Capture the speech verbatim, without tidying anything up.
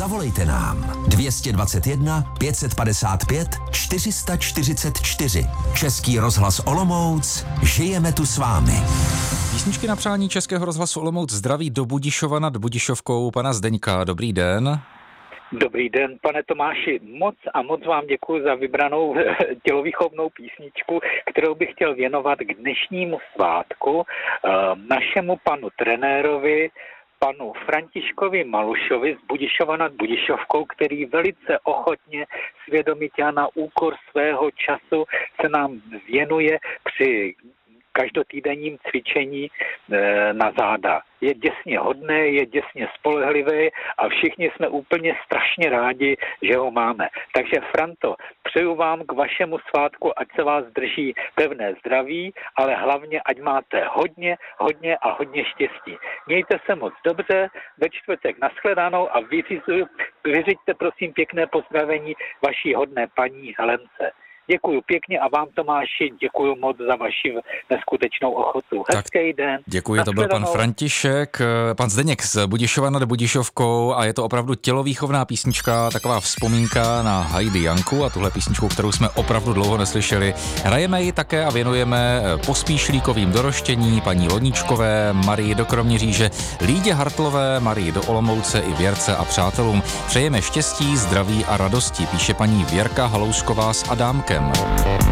Zavolejte nám dvě stě dvacet jedna pět set padesát pět čtyři sta čtyřicet čtyři. Český rozhlas Olomouc, žijeme tu s vámi. Písničky na přání Českého rozhlasu Olomouc zdraví do Budišova nad Budišovkou pana Zdeňka. Dobrý den. Dobrý den, pane Tomáši, moc a moc vám děkuji za vybranou tělovýchovnou písničku, kterou bych chtěl věnovat k dnešnímu svátku našemu panu trenérovi, panu Františkovi Malušovi z Budišova nad Budišovkou, který velice ochotně, svědomitě a na úkor svého času se nám věnuje při každotýdenním cvičení na záda. Je děsně hodné, je děsně spolehlivý a všichni jsme úplně strašně rádi, že ho máme. Takže Franto, přeju vám k vašemu svátku, ať se vás drží pevné zdraví, ale hlavně ať máte hodně, hodně a hodně štěstí. Mějte se moc dobře, ve čtvrtek nashledanou a vyřiďte prosím pěkné pozdravení vaší hodné paní Helence. Děkuju pěkně a vám, Tomáši, děkuju moc za vaši neskutečnou ochotu. Hezký den. Děkuji, to byl pan František, pan Zdeněk z Budišova nad Budišovkou a je to opravdu tělovýchovná písnička, taková vzpomínka na Heidi Janku a tuhle písničku, kterou jsme opravdu dlouho neslyšeli. Hrajeme ji také a věnujeme Pospíšlíkovým do Roštění, paní Loničkové, Marii do Kroměříže, Lídě Hartlové, Marii do Olomouce i Věrce a přátelům. Přejeme štěstí, zdraví a radosti, píše paní Věrka Halousková s Adámkem.